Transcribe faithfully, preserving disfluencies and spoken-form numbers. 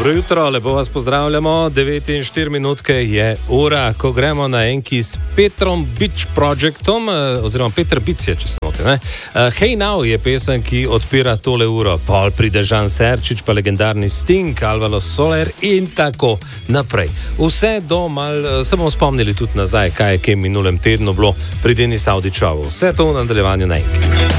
Dobro jutro, lepo vas pozdravljamo. devet in štiri minutke je ura, ko gremo na enki s Petrom Beach Projectom, oziroma Peter Beach je, če se motim. Uh, Hey Now je pesem, ki odpira tole uro. Pol pride Žan Serčič, pa legendarni Sting, Alvaro Soler in tako naprej. Vse do mal, se bomo spomnili tudi nazaj, kaj je v minulem tednu bilo pri Denis Audičovu. Vse to v nadaljevanju na enki.